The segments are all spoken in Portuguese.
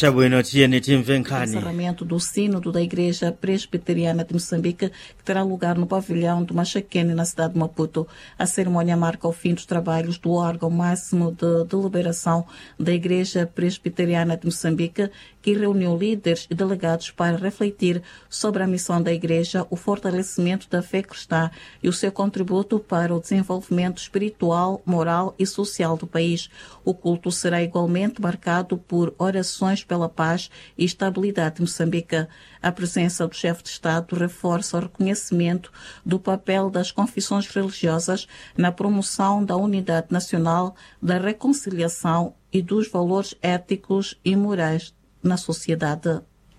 Chabwino Tianitim Venkani. Encerramento do Sínodo da Igreja Presbiteriana de Moçambique, que terá lugar no pavilhão do Machaquene, na cidade de Maputo. A cerimónia marca o fim dos trabalhos do órgão máximo de deliberação da Igreja Presbiteriana de Moçambique, que reuniu líderes e delegados para refletir sobre a missão da Igreja, o fortalecimento da fé cristã e o seu contributo para o desenvolvimento espiritual, moral e social do país. O culto será igualmente marcado por orações pela paz e estabilidade de Moçambique. A presença do chefe de Estado reforça o reconhecimento do papel das confissões religiosas na promoção da unidade nacional, da reconciliação e dos valores éticos e morais na sociedade.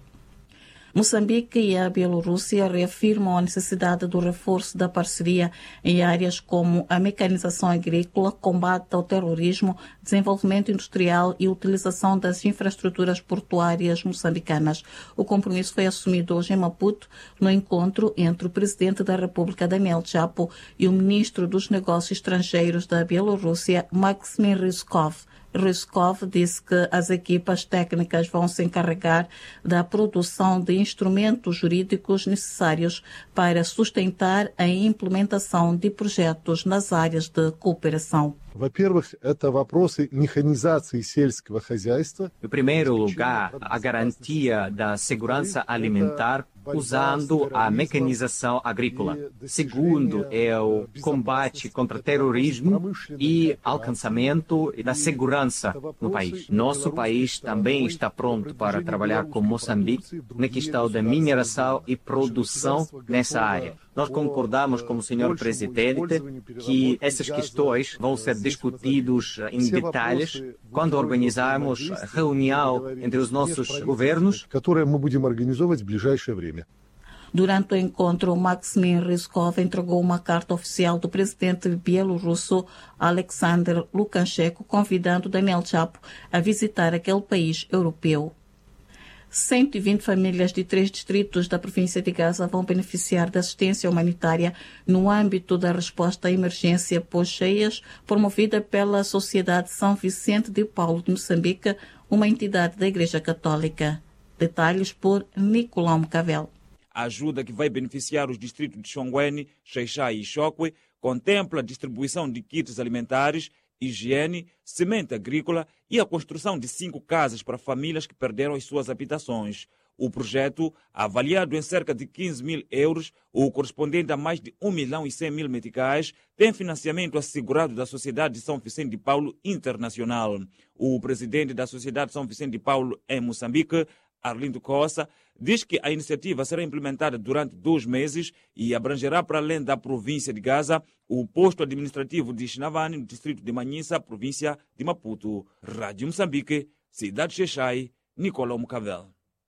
Moçambique e a Bielorrússia reafirmam a necessidade do reforço da parceria em áreas como a mecanização agrícola, combate ao terrorismo, desenvolvimento industrial e utilização das infraestruturas portuárias moçambicanas. O compromisso foi assumido hoje em Maputo, no encontro entre o presidente da República, Daniel Chapo, e o ministro dos Negócios Estrangeiros da Bielorrússia, Maxim Ryzhkov. Ryzhkov disse que as equipas técnicas vão se encarregar da produção de instrumentos jurídicos necessários para sustentar a implementação de projetos nas áreas de cooperação. Во-первых, это вопросы механизации сельского хозяйства. Em primeiro lugar, a garantia da segurança alimentar usando a mecanização agrícola. Segundo, é o combate contra o terrorismo e alcançamento da segurança no país. Nosso país também está pronto para trabalhar com Moçambique na questão da mineração e produção nessa área. Nós concordamos com o senhor presidente que essas questões vão ser discutidos em detalhes quando organizarmos reunião entre os nossos governos. Durante o encontro, Maxim Ryzhkov entregou uma carta oficial do presidente bielorrusso Alexander Lukashenko, convidando Daniel Chapo a visitar aquele país europeu. 120 famílias de 3 distritos da província de Gaza vão beneficiar da assistência humanitária no âmbito da resposta à emergência pós-cheias, promovida pela Sociedade São Vicente de Paulo de Moçambique, uma entidade da Igreja Católica. Detalhes por Nicolau Mcavel. A ajuda que vai beneficiar os distritos de Xongweni, Xaixai e Xokwe contempla a distribuição de kits alimentares, higiene, semente agrícola e a construção de 5 casas para famílias que perderam as suas habitações. O projeto, avaliado em cerca de 15 mil euros, o correspondente a mais de 1.100.000 meticais, tem financiamento assegurado da Sociedade de São Vicente de Paulo Internacional. O presidente da Sociedade São Vicente de Paulo em Moçambique, Arlindo Costa, diz que a iniciativa será implementada durante 2 meses e abrangerá, para além da província de Gaza, o posto administrativo de Xinavani, no distrito de Manhissa, província de Maputo. Rádio Moçambique, cidade de Xaixai, Nicolau Mcavel.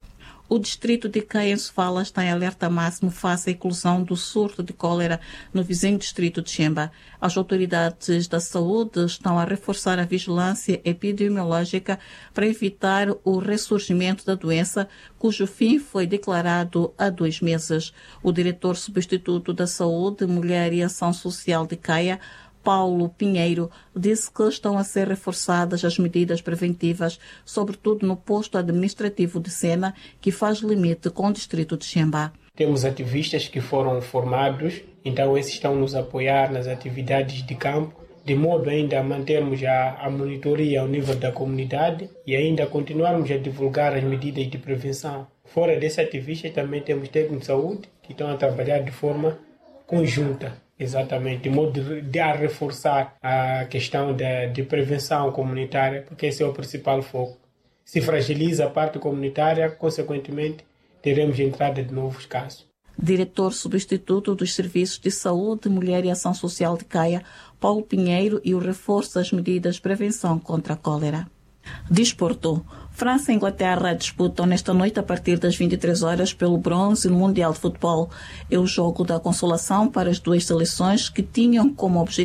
O distrito de Caia, em Sofala, está em alerta máximo face à eclosão do surto de cólera no vizinho distrito de Xemba. As autoridades da saúde estão a reforçar a vigilância epidemiológica para evitar o ressurgimento da doença, cujo fim foi declarado há 2 meses. O diretor substituto da Saúde, Mulher e Ação Social de Caia, Paulo Pinheiro, disse que estão a ser reforçadas as medidas preventivas, sobretudo no posto administrativo de Sena, que faz limite com o distrito de Xemba. Temos ativistas que foram formados, então esses estão nos apoiar nas atividades de campo, de modo ainda a mantermos a monitoria ao nível da comunidade e ainda continuarmos a divulgar as medidas de prevenção. Fora desses ativistas também temos técnicos de saúde que estão a trabalhar de forma conjunta. Exatamente, de modo de reforçar a questão de prevenção comunitária, porque esse é o principal foco. Se fragiliza a parte comunitária, consequentemente, teremos entrada de novos casos. Diretor substituto dos Serviços de Saúde, Mulher e Ação Social de Caia, Paulo Pinheiro, e o reforço das medidas de prevenção contra a cólera. Desporto. França e Inglaterra disputam nesta noite a partir das 23 horas pelo bronze no Mundial de Futebol. É o jogo da consolação para as 2 seleções que tinham como objetivo